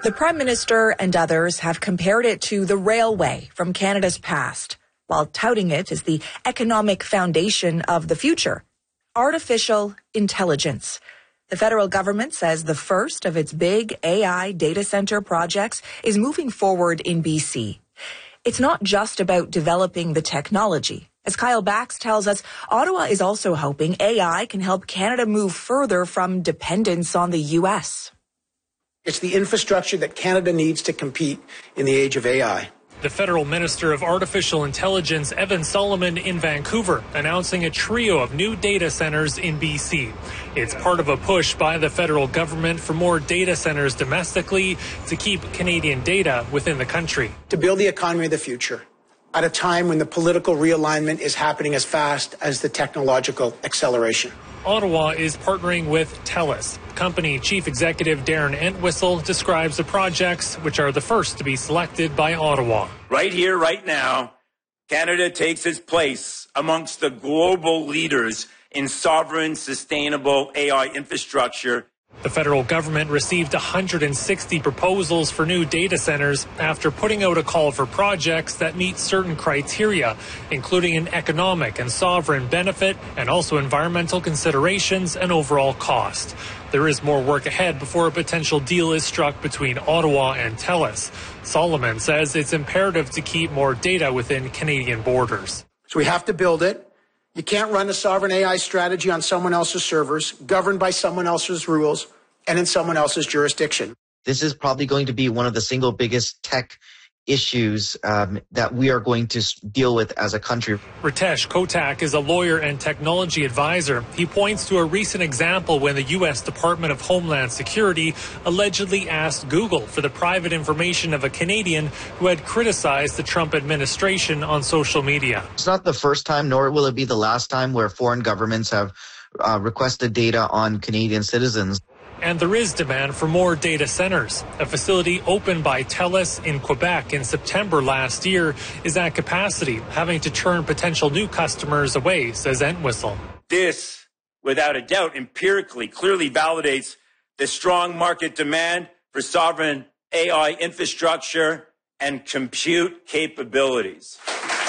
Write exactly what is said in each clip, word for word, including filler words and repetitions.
The Prime Minister and others have compared it to the railway from Canada's past, while touting it as the economic foundation of the future. Artificial intelligence. The federal government says the first of its big A I data center projects is moving forward in B C. It's not just about developing the technology. As Kyle Bax tells us, Ottawa is also hoping A I can help Canada move further from dependence on the U S. It's the infrastructure that Canada needs to compete in the age of A I. The federal minister of artificial intelligence, Evan Solomon, in Vancouver, announcing a trio of new data centers in B C. It's part of a push by the federal government for more data centers domestically to keep Canadian data within the country. To build the economy of the future at a time when the political realignment is happening as fast as the technological acceleration. Ottawa is partnering with TELUS. Company Chief Executive Darren Entwistle describes the projects, which are the first to be selected by Ottawa. Right here, right now, Canada takes its place amongst the global leaders in sovereign, sustainable A I infrastructure. The federal government received one hundred sixty proposals for new data centers after putting out a call for projects that meet certain criteria, including an economic and sovereign benefit and also environmental considerations and overall cost. There is more work ahead before a potential deal is struck between Ottawa and TELUS. Solomon says it's imperative to keep more data within Canadian borders. So we have to build it. You can't run a sovereign A I strategy on someone else's servers, governed by someone else's rules, and in someone else's jurisdiction. This is probably going to be one of the single biggest tech issues um, that we are going to deal with as a country. Ritesh Kotak is a lawyer and technology advisor. He points to a recent example when the U S Department of Homeland Security allegedly asked Google for the private information of a Canadian who had criticized the Trump administration on social media. It's not the first time, nor will it be the last time, where foreign governments have uh, requested data on Canadian citizens. And there is demand for more data centers. A facility opened by TELUS in Quebec in September last year is at capacity, having to turn potential new customers away, says Entwistle. This, without a doubt, empirically clearly validates the strong market demand for sovereign A I infrastructure and compute capabilities.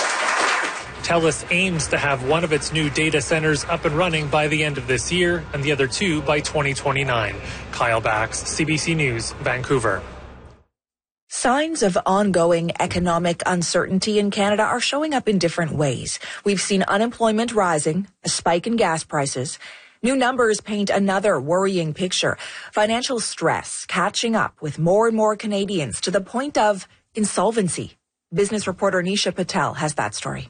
TELUS aims to have one of its new data centers up and running by the end of this year and the other two by twenty twenty-nine. Kyle Bax, C B C News, Vancouver. Signs of ongoing economic uncertainty in Canada are showing up in different ways. We've seen unemployment rising, a spike in gas prices. New numbers paint another worrying picture. Financial stress catching up with more and more Canadians to the point of insolvency. Business reporter Nisha Patel has that story.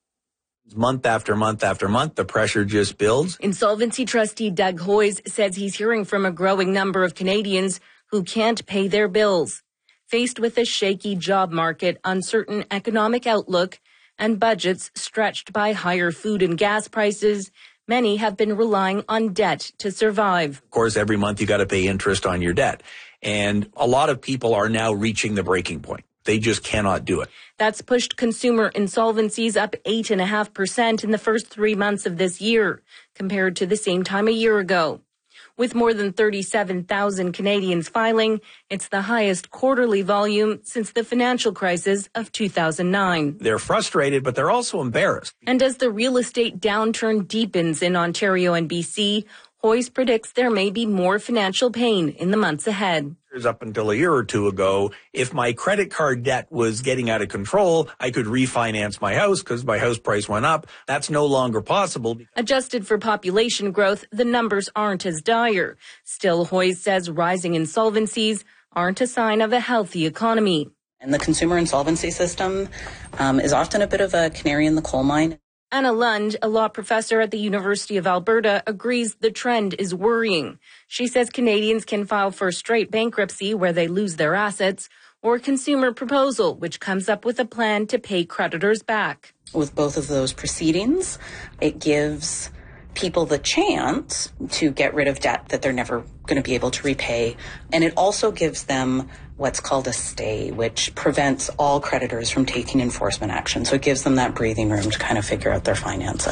Month after month after month, the pressure just builds. Insolvency trustee Doug Hoyes says he's hearing from a growing number of Canadians who can't pay their bills. Faced with a shaky job market, uncertain economic outlook, and budgets stretched by higher food and gas prices, many have been relying on debt to survive. Of course, every month you got to pay interest on your debt. And a lot of people are now reaching the breaking point. They just cannot do it. That's pushed consumer insolvencies up eight point five percent in the first three months of this year, compared to the same time a year ago. With more than thirty-seven thousand Canadians filing, it's the highest quarterly volume since the financial crisis of two thousand nine. They're frustrated, but they're also embarrassed. And as the real estate downturn deepens in Ontario and B C, Hoyes predicts there may be more financial pain in the months ahead. Up until a year or two ago, if my credit card debt was getting out of control, I could refinance my house because my house price went up. That's no longer possible. Adjusted for population growth, the numbers aren't as dire. Still, Hoyes says rising insolvencies aren't a sign of a healthy economy. And the consumer insolvency system um, is often a bit of a canary in the coal mine. Anna Lund, a law professor at the University of Alberta, agrees the trend is worrying. She says Canadians can file for straight bankruptcy where they lose their assets, or consumer proposal, which comes up with a plan to pay creditors back. With both of those proceedings, it gives people the chance to get rid of debt that they're never going to be able to repay. And it also gives them what's called a stay, which prevents all creditors from taking enforcement action. So it gives them that breathing room to kind of figure out their finances.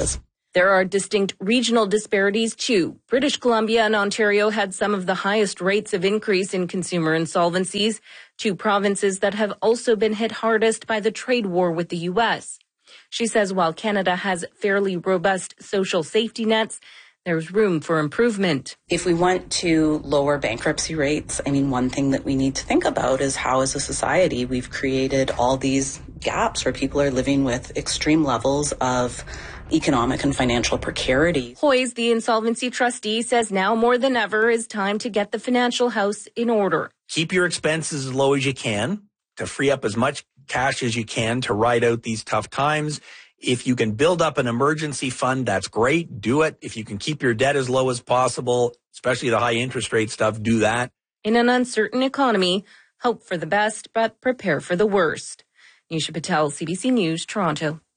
There are distinct regional disparities, too. British Columbia and Ontario had some of the highest rates of increase in consumer insolvencies, two provinces that have also been hit hardest by the trade war with the U S. She says while Canada has fairly robust social safety nets, there's room for improvement. If we want to lower bankruptcy rates, I mean, one thing that we need to think about is how as a society we've created all these gaps where people are living with extreme levels of economic and financial precarity. Hoyes, the insolvency trustee, says now more than ever is time to get the financial house in order. Keep your expenses as low as you can to free up as much cash as you can to ride out these tough times. If you can build up an emergency fund, that's great. Do it. If you can keep your debt as low as possible, especially the high interest rate stuff, do that. In an uncertain economy, hope for the best, but prepare for the worst. Nisha Patel, C B C News, Toronto.